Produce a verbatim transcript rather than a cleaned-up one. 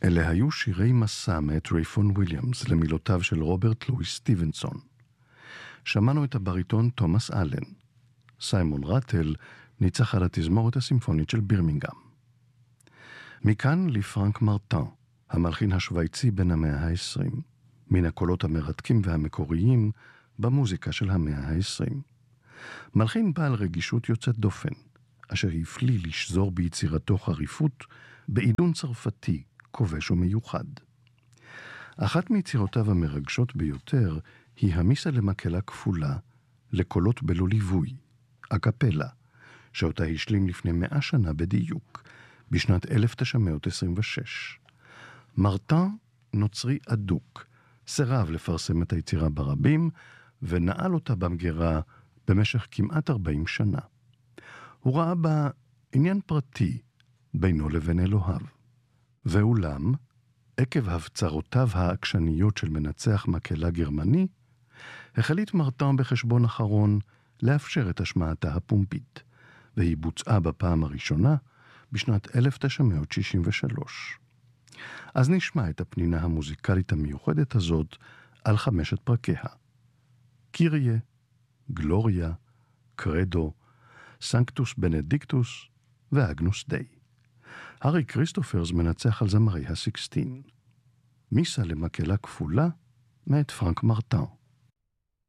אלה היו שירי מסע מאת רייפון וויליאמס למילותיו של רוברט לואיס סטיבנסון. שמענו את הבריטון תומאס אלן. סיימון רטל ניצח על התזמורת הסימפונית של בירמינגהם. מכאן לפרנק מרטן, המלחין השוויצי בן המאה ה-עשרים, מן הקולות המרתקים והמקוריים במוזיקה של המאה ה-עשרים. מלחין בעל רגישות יוצאת דופן, אשר הפליא לשזור ביצירתו חריפות בעידון צרפתי, כובש ומיוחד. אחת מיצירותיו המרגשות ביותר היא המיסה למקהלה כפולה, לקולות בלא ליווי, אקפלה, שאותה השלים לפני מאה שנה בדיוק, בשנת אלף תשע מאות עשרים ושש. מרטן, נוצרי אדוק, סירב לפרסם את היצירה ברבים, ונעל אותה במגירה במשך כמעט ארבעים שנה. הוא ראה בה עניין פרטי בינו לבין אלוהיו. ואולם, עקב הבצרותיו העקשניות של מנצח מקהלה גרמני, החליט מרטן בחשבון אחרון לאפשר את השמעתה הפומבית, והיא בוצעה בפעם הראשונה בשנת אלף תשע מאות שישים ושלוש. אז נשמע את הפנינה המוזיקלית המיוחדת הזאת על חמשת פרקיה. קיריה, גלוריה, קרדו, סנקטוס בנדיקטוס ואגנוס די. הארי כריסטופרס מנצח על זמרי הסיקסטין. מיסה למקהלה כפולה מאת פרנק מרטן.